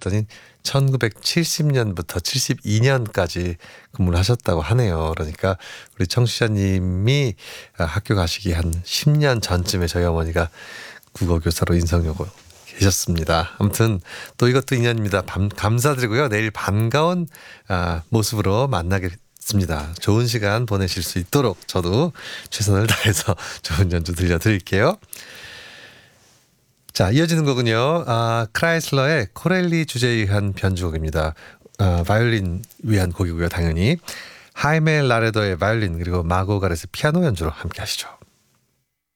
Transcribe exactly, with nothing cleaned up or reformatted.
그랬더니 천구백칠십 년부터 칠십이 년까지 근무를 하셨다고 하네요. 그러니까 우리 청취자님이 학교 가시기 한 십 년 전쯤에 저희 어머니가 국어교사로 인성이 오고 계셨습니다. 아무튼 또 이것도 인연입니다. 밤, 감사드리고요. 내일 반가운 아, 모습으로 만나겠습니다. 좋은 시간 보내실 수 있도록 저도 최선을 다해서 좋은 연주 들려드릴게요. 자, 이어지는 곡은요. 아, 크라이슬러의 코렐리 주제에 의한 변주곡입니다. 아, 바이올린 위한 곡이고요. 당연히 하이메 라레더의 바이올린 그리고 마고 가렛의 피아노 연주로 함께 하시죠.